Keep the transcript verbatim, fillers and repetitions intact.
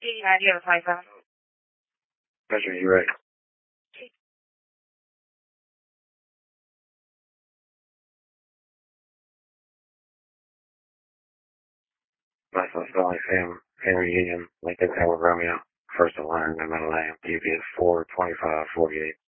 eighty-nine, you have a five seven. Measure, you ready? Myself, Valley Fam, Family Union, Lincoln Tower, Romeo, first alarm, no middle name, U P S four twenty-five forty-eight.